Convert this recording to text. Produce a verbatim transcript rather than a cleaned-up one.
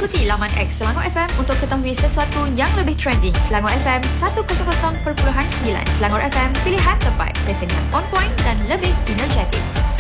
Ikuti laman X Selangor F M untuk ketahui sesuatu yang lebih trending. Selangor F M seratus perpuluhan sembilan. Selangor F M, pilihan tepat, stesen yang on point dan lebih energetik.